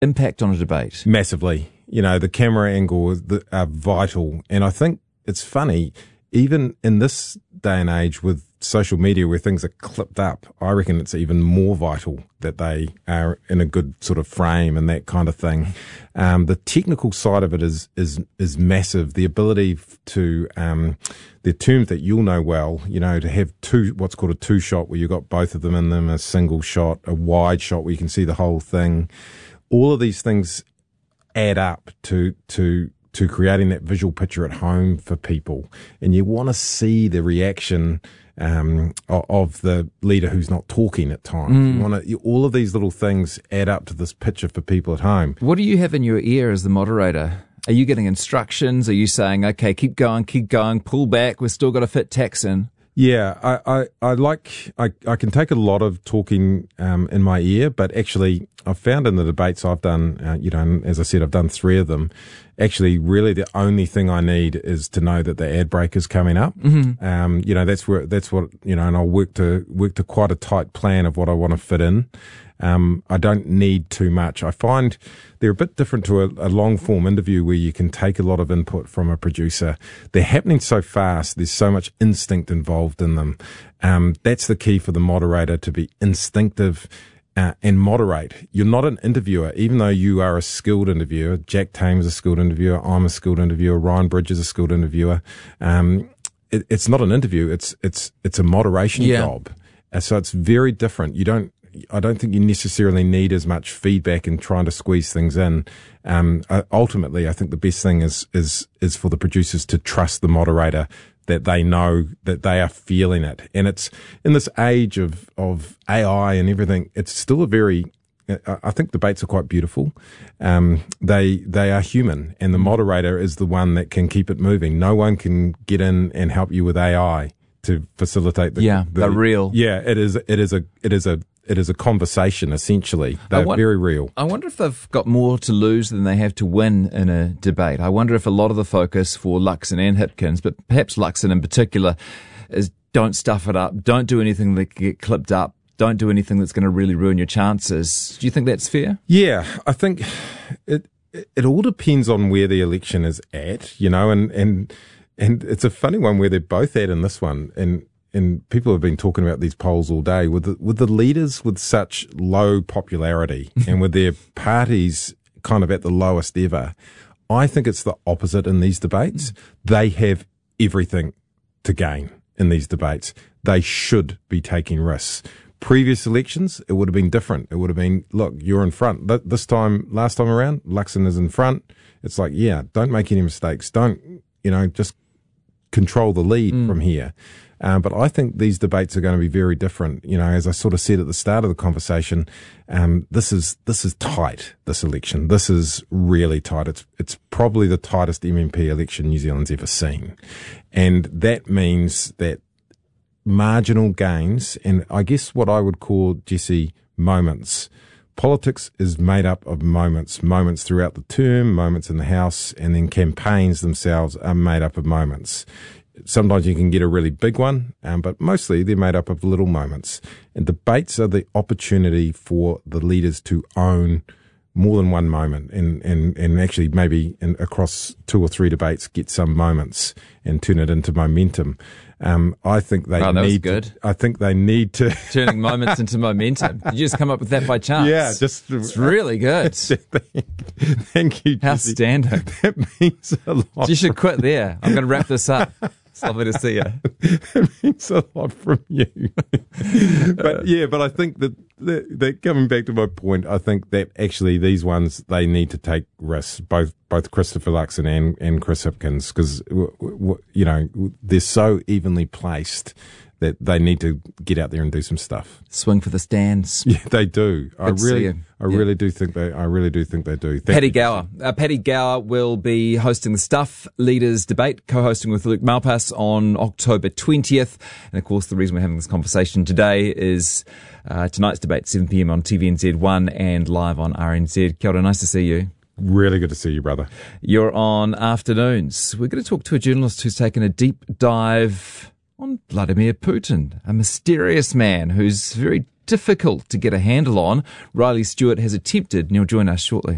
impact on a debate? Massively. The camera angles are vital. And I think it's funny, even in this day and age with social media where things are clipped up, I reckon it's even more vital that they are in a good sort of frame and that kind of thing. The technical side of it is massive. The ability to, the terms that you'll know well, to have what's called a two shot where you've got both of them in them, a single shot, a wide shot where you can see the whole thing. All of these things add up to creating that visual picture at home for people. And you want to see the reaction of the leader who's not talking at times. All of these little things add up to this picture for people at home. What do you have in your ear as the moderator? Are you getting instructions? Are you saying, okay, keep going, pull back, we've still got to fit text in? Yeah, I can take a lot of talking in my ear, but actually I've found in the debates I've done, as I said, I've done 3 of them. Actually, really the only thing I need is to know that the ad break is coming up. Mm-hmm. That's what, and I'll work to quite a tight plan of what I want to fit in. I don't need too much. I find they're a bit different to a long form interview where you can take a lot of input from a producer. They're happening so fast. There's so much instinct involved in them. That's the key for the moderator, to be instinctive and moderate. You're not an interviewer, even though you are a skilled interviewer. Jack Tame is a skilled interviewer. I'm a skilled interviewer. Ryan Bridge is a skilled interviewer. It's not an interview. It's a moderation job. So it's very different. I don't think you necessarily need as much feedback in trying to squeeze things in. Ultimately, I think the best thing is for the producers to trust the moderator, that they know that they are feeling it. And it's in this age of AI and everything, it's still I think debates are quite beautiful. They are human, and the moderator is the one that can keep it moving. No one can get in and help you with AI to facilitate the real. Yeah, it is a conversation, essentially. They're very real. I wonder if they've got more to lose than they have to win in a debate. I wonder if a lot of the focus for Luxon and Hipkins, but perhaps Luxon in particular, is don't stuff it up, don't do anything that can get clipped up, don't do anything that's going to really ruin your chances. Do you think that's fair? Yeah, I think it all depends on where the election is at, and it's a funny one where they're both at in this one. And people have been talking about these polls all day with the leaders with such low popularity and with their parties kind of at the lowest ever. I think it's the opposite in these debates. They have everything to gain in these debates. They should be taking risks. Previous elections, it would have been different. It would have been, look, you're in front. Last time around, Luxon is in front. It's like, don't make any mistakes. Don't, just control the lead from here. But I think these debates are going to be very different. As I sort of said at the start of the conversation, this is tight, this election. This is really tight. It's probably the tightest MMP election New Zealand's ever seen. And that means that marginal gains, and I guess what I would call, Jesse, moments. Politics is made up of moments throughout the term, moments in the House, and then campaigns themselves are made up of moments. Sometimes you can get a really big one, but mostly they're made up of little moments. And debates are the opportunity for the leaders to own more than one moment and actually maybe across 2 or 3 debates get some moments and turn it into momentum. I think they need. Good. I think they need to turning moments into momentum. Did you just come up with that by chance? Yeah, it's really good. Thank you, Jesse. Outstanding. That means a lot. You should quit there. I'm going to wrap this up. It's lovely to see you. It means a lot from you. but I think that coming back to my point, I think that actually these ones, they need to take risks, both Christopher Luxon and Chris Hipkins, because, they're so evenly placed that they need to get out there and do some stuff. Swing for the stands. Yeah, they do. I really do think they do. Paddy Gower. Paddy Gower will be hosting the Stuff Leaders debate, co-hosting with Luke Malpass on October 20th. And of course, the reason we're having this conversation today is tonight's debate, 7 p.m. on TVNZ1 and live on RNZ. Kia ora, nice to see you. Really good to see you, brother. You're on Afternoons. We're going to talk to a journalist who's taken a deep dive on Vladimir Putin, a mysterious man who's very difficult to get a handle on. Riley Stewart has attempted, and he'll join us shortly.